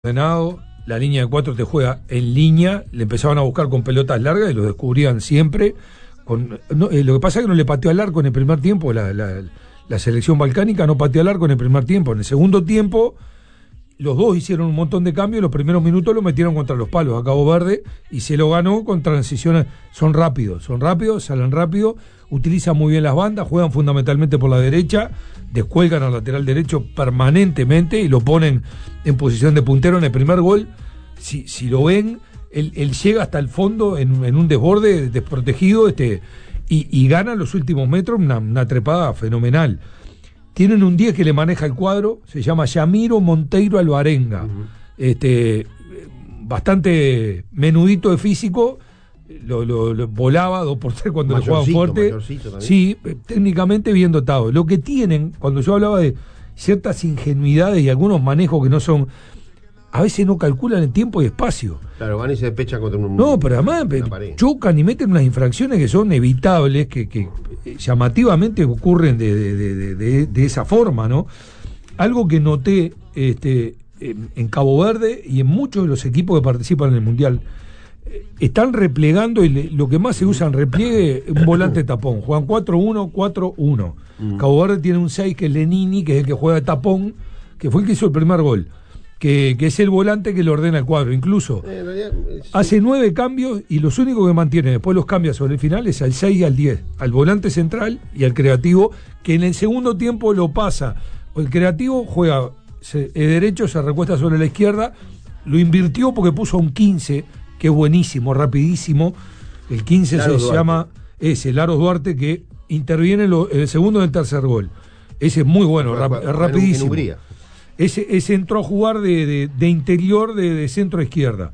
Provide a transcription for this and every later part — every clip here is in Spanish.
ordenado, la línea de 4 te juega en línea, le empezaban a buscar con pelotas largas y lo descubrían siempre. Lo que pasa es que no le pateó al arco en el primer tiempo, la selección balcánica no pateó al arco en el primer tiempo. En el segundo tiempo, los dos hicieron un montón de cambios, los primeros minutos lo metieron contra los palos a Cabo Verde y se lo ganó con transiciones. Son rápidos, salen rápido, utilizan muy bien las bandas, juegan fundamentalmente por la derecha, descuelgan al lateral derecho permanentemente y lo ponen en posición de puntero. En el primer gol, si lo ven, él llega hasta el fondo en un desborde desprotegido y gana los últimos metros una trepada fenomenal. Tienen un 10 que le maneja el cuadro, se llama Yamiro Monteiro Alvarenga. Bastante menudito de físico, lo volaba 2x3 cuando le jugaban fuerte. Sí, técnicamente bien dotado. Lo que tienen, cuando yo hablaba de ciertas ingenuidades y algunos manejos que no son, a veces no calculan el tiempo y espacio. Claro, van y se despechan contra un... No, pero además chocan y meten unas infracciones que son evitables, que llamativamente ocurren de esa forma, ¿no? Algo que noté en Cabo Verde y en muchos de los equipos que participan en el Mundial, están replegando, y lo que más se usa en repliegue es un volante tapón. Juegan 4-1, 4-1. Cabo Verde tiene un 6 que es Lenini, que es el que juega de tapón, que fue el que hizo el primer gol. Que es el volante que le ordena el cuadro. Incluso hace 9 cambios y los únicos que mantiene después los cambia sobre el final es al 6 y al 10, al volante central y al creativo, que en el segundo tiempo lo pasa. El creativo juega derecho, se recuesta sobre la izquierda, lo invirtió porque puso un 15, que es buenísimo, rapidísimo. El 15 se llama Laros Duarte, que interviene en el segundo y el tercer gol. Ese es muy bueno, es rapidísimo. Ese entró a jugar de interior, de centro izquierda.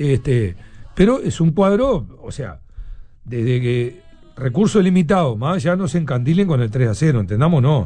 Pero es un cuadro, o sea, desde que recursos limitados, más allá no se encandilen con el 3-0, entendamos, no.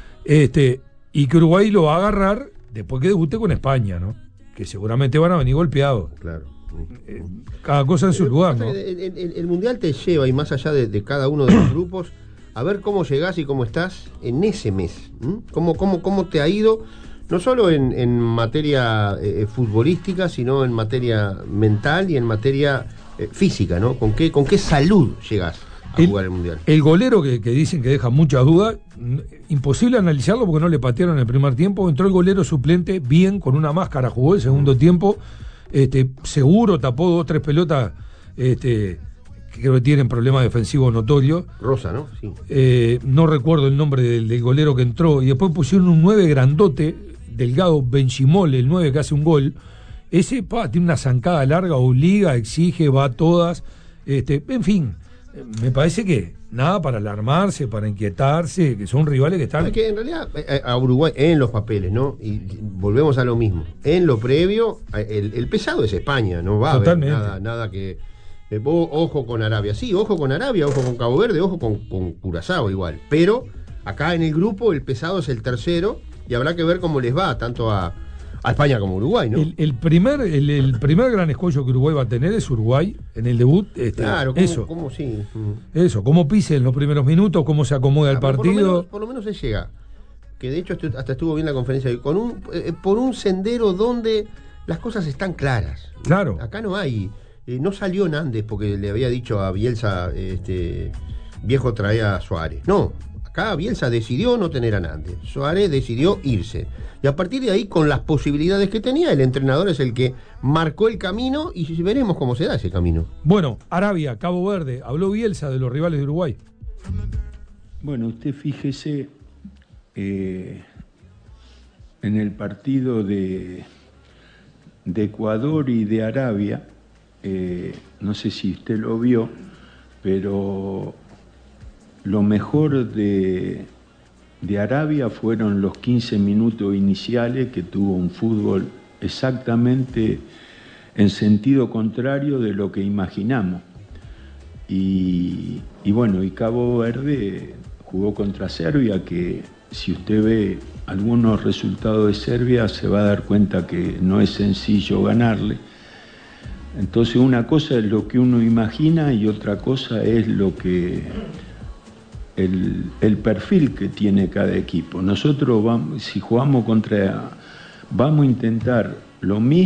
Y que Uruguay lo va a agarrar después que debute con España, ¿no? Que seguramente van a venir golpeados. Claro. Cada cosa en su lugar, ¿no? El Mundial te lleva, y más allá de cada uno de los grupos, a ver cómo llegás y cómo estás en ese mes. ¿Cómo te ha ido? No solo en materia futbolística, sino en materia mental y en materia física, ¿no? ¿Con qué salud llegás a jugar el Mundial? El golero que dicen que deja muchas dudas, imposible analizarlo porque no le patearon en el primer tiempo. Entró el golero suplente bien, con una máscara, jugó el segundo tiempo, seguro tapó 2 o 3 pelotas, que creo que tienen problemas defensivos notorios. Rosa, ¿no? Sí. No recuerdo el nombre del golero que entró, y después pusieron un 9 grandote, Delgado Benchimol, el 9 que hace un gol. Ese tiene una zancada larga, obliga, exige, va a todas. En fin, me parece que nada para alarmarse, para inquietarse, que son rivales que están... Es que en realidad a Uruguay, en los papeles, ¿no? Y volvemos a lo mismo. En lo previo, el pesado es España, no va Totalmente. A haber nada que... ojo con Arabia, sí, ojo con Arabia, ojo con Cabo Verde, ojo con Curazao igual. Pero acá en el grupo el pesado es el tercero y habrá que ver cómo les va tanto a España como a Uruguay, ¿no? El primer gran escollo que Uruguay va a tener es Uruguay en el debut. Claro, sí. Eso, cómo pise en los primeros minutos, cómo se acomoda el partido. Por lo menos se llega. Que de hecho hasta estuvo bien la conferencia hoy, por un sendero donde las cosas están claras. Claro. Acá no hay... no salió Nández porque le había dicho a Bielsa, viejo traía a Suárez. No, acá Bielsa decidió no tener a Nández. Suárez decidió irse. Y a partir de ahí, con las posibilidades que tenía, el entrenador es el que marcó el camino y veremos cómo se da ese camino. Bueno, Arabia, Cabo Verde, habló Bielsa de los rivales de Uruguay. Bueno, usted fíjese en el partido de Ecuador y de Arabia. No sé si usted lo vio, pero lo mejor de Arabia fueron los 15 minutos iniciales, que tuvo un fútbol exactamente en sentido contrario de lo que imaginamos. Y bueno, y Cabo Verde jugó contra Serbia, que si usted ve algunos resultados de Serbia se va a dar cuenta que no es sencillo ganarle. Entonces una cosa es lo que uno imagina y otra cosa es lo que el perfil que tiene cada equipo. Nosotros si jugamos vamos a intentar lo mismo.